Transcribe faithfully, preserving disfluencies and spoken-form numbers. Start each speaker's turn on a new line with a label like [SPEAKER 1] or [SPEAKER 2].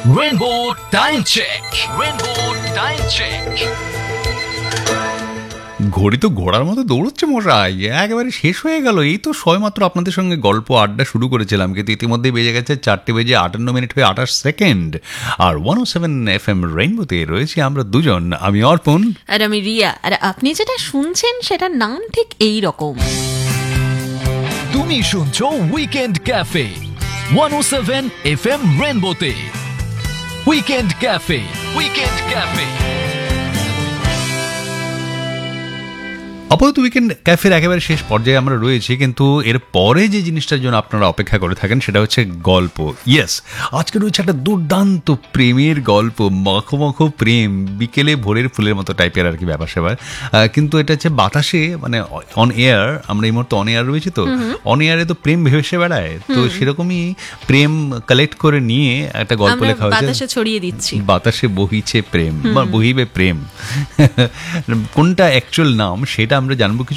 [SPEAKER 1] Rainbow Time Check. Rainbow Time Check.
[SPEAKER 2] ঘড়ি তো ঘোড়ার মতো দৌড়চ্ছে মশাই, একেবারে শেষ হয়ে গেল। এই তো সবেমাত্র আপনাদের সঙ্গে গল্প আড্ডা শুরু করেছিলাম, কিন্তু ইতিমধ্যে বেজে গেছে চারটে বেজে আটান্ন মিনিট হয়ে আঠাশ সেকেন্ড। আর ওয়ান ও সেভেন এফ এম রেইনবোতে রয়েছি আমরা দুজন, আমি অর্পণ
[SPEAKER 3] আর আমি রিয়া। আর আপনি যেটা শুনছেন সেটার নাম ঠিক এই রকম।
[SPEAKER 1] তুমি শুনছো উইকেন্ড ক্যাফে ওয়ান ও seven F M রেইনবোতে। Weekend cafe, weekend cafe.
[SPEAKER 2] আপাতত উইকেন্ড ক্যাফের একেবারে শেষ পর্যায়ে আমরা রয়েছি, কিন্তু এর পরে যে জিনিসটার জন্য আপনারা অপেক্ষা করে থাকেন সেটা হচ্ছে গল্প। ইয়েস, আজকে রয়েছে একটা দুর্দান্ত প্রেমের গল্প, মাখো মাখো প্রেম, বিকেলে ভোরের ফুলের মতো টাইপের আর কি ব্যাপার স্যাপার। কিন্তু এটা হচ্ছে বাতাসে, মানে অন এয়ার, আমরা এই মুহূর্তে অন এয়ার রয়েছি, তো অন এয়ারে তো প্রেম ভেসে বেড়ায়, তো সেরকমই প্রেম কালেক্ট করে নিয়ে একটা গল্প লেখা হয়েছে,
[SPEAKER 3] বাতাসে ছড়িয়ে দিচ্ছি।
[SPEAKER 2] বাতাসে বহিছে প্রেম বা বহিবে প্রেম। কোনটা অ্যাকচুয়াল নাম সেটা আমরা জানবো কিছু